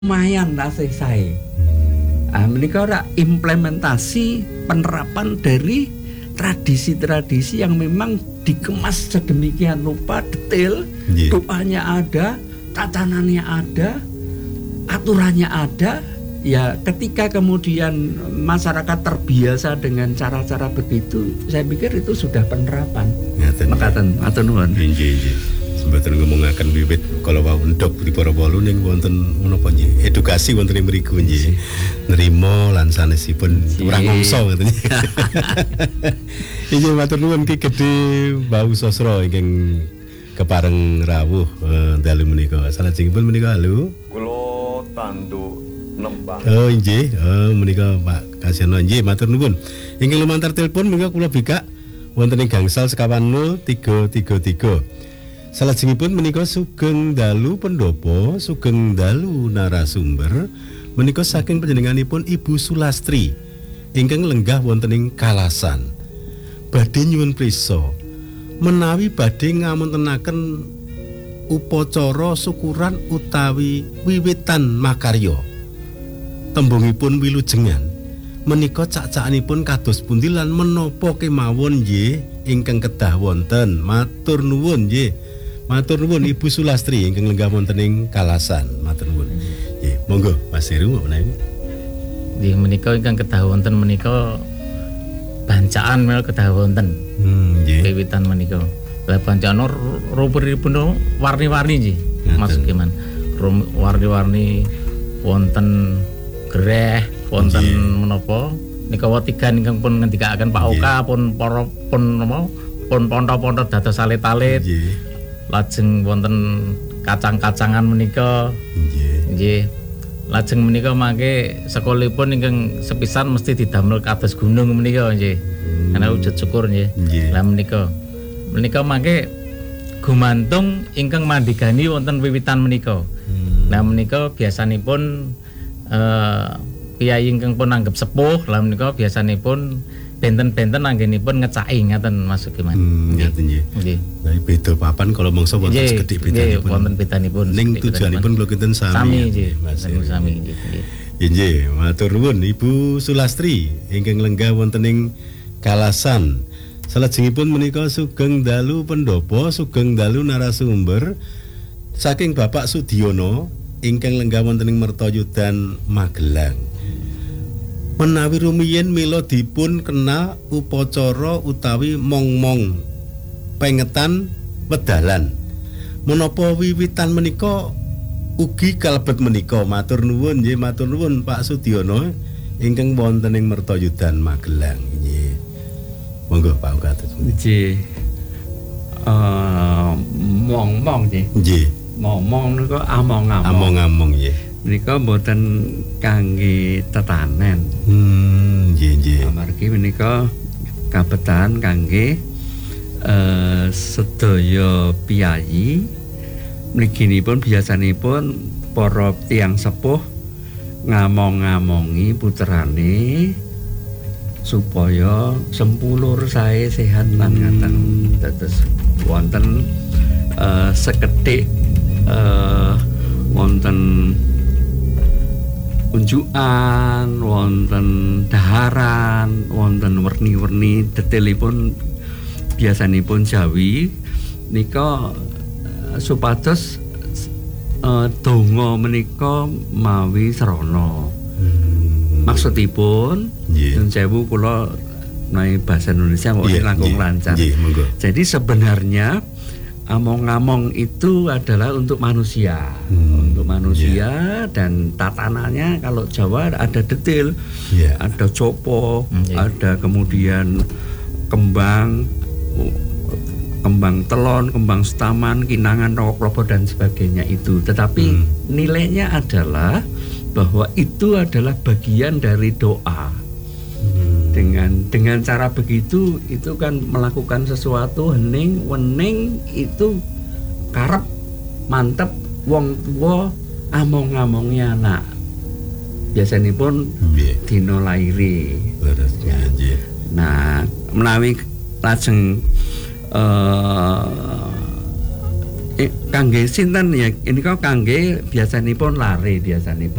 lumayan tasih sae. Menika ora implementasi penerapan dari tradisi-tradisi yang memang dikemas sedemikian rupa detail, doanya ada, tatanannya ada, aturannya ada. Ya ketika kemudian masyarakat terbiasa dengan cara-cara begitu, saya pikir itu sudah penerapan. Mekaten matur nuwun. Nggih. Mboten ngomongaken wiwit kala wau ndok di para wolu ning wonten menapa nggih edukasi wonten ing mriku nggih nrimo lan sanesipun urang mangsa ngoten nggih. Inggih matur nuwun Ki Gedhe Bau Sosro ingkang kepareng rawuh dalu menika. Salajengipun menika halo. Kula tanduk nembang. Oh nggih, menika Pak Kasyono nggih matur nuwun. Inggih lumantar telepon menika kula bikak wonten ing gangsal sekawan 0333. Salajengipun menika sugeng dalu pendopo, sugeng dalu narasumber menika saking panjenenganipun Ibu Sulastri ingkang lenggah wonten ing Kalasan. Badhe nyuwun prisa menawi badhe ngamontenaken upacara syukuran utawi wiwitan makarya. Tembungipun wilujengan menika cak-cakanipun kados pundi lan menapa kemawon nggih ingkang kedah wonten. Matur nuwun nggih. Matur nuwun Ibu Sulastri ingkang lenggah wonten ing Kalasan. Matur nuwun. Nggih, monggo Mas Heru menawi. Nggih menika ingkang kedah wonten menika bancaan mel kedah wonten. Nggih. Wiwitan menika. Lah bancaan rupa-rupipun warni-warni nggih. Mas Giman. Warni-warni wonten greh, wonten menapa nika watigan ingkang pun ngendikaken Pak Oka pun para pun napa pun ponto-ponto dados alit-alit. Lajeng wonten kacang-kacangan menika nggih. Lajeng menika mangke sekolipun ingkang sepisan mesti didamel kados gunung menika nggih. Ana wujud syukur nggih. Lah menika mangke gumantung ingkang mandigani wonten wiwitan menika. Nah menika biasanipun piyai ingkang pun anggap sepuh lah menika biasanipun benten-benten anggenipun ngecaki ngaten Mas Sugiman. Ngaten nggih. Nah beda papan kalau mangsa wonten sekedhik bedanipun. Wonten bedanipun. Ning tujuanipun kula kinten sami. Nggih, Mas. Sami nggih. Nggih, matur nuwun Ibu Sulastri ingkang lenggah wonten ing Kalasan. Salajengipun menika sugeng dalu pendopo, sugeng dalu narasumber saking Bapak Sudiono ingkang lenggah wonten ing Mertoyudan Magelang. Menawi rumiyin mila dipun kenal upacara utawi mong-mong pengetan wedalan. Menapa wiwitan menika ugi kalebet menika. Matur nuwun nggih, matur nuwun Pak Sudiono ingkang wonten ing Mertoyudan Magelang nggih. Monggo Pak Ukatus. Nggih. Mong-mong nggih. Nggih. Mong-mong niku among-among. Among-among nggih. Menika mboten kangge tetanen. Nggih. Amargi menika kabetan kangge sedaya piyayi mliginipun biasanipun para tiyang sepuh ngamong-ngamongi puterane supaya sempulur sae sehat lan ngaten. Dados wonten sekedhik wonten unjukan, wonten daharan, wonten werni-werni detailipun biasanipun Jawi nika supados donga menika mawi srana. Maksudipun nyuwun sewu kula naik bahasa Indonesia kok langkung lancar. Jadi sebenarnya among-among itu adalah untuk manusia, untuk manusia dan tatanannya kalau Jawa ada detail, ada copo, ada kemudian kembang telon, kembang setaman, kinangan, rokok dan sebagainya itu. Tetapi nilainya adalah bahwa itu adalah bagian dari doa. Dengan cara begitu itu kan melakukan sesuatu hening wening itu karep mantep wong tua among-amongnya anak biasanipun dina laire. Nah menawi lajeng kangge sinten ya ini kok kangge biasanipun lare biasanipun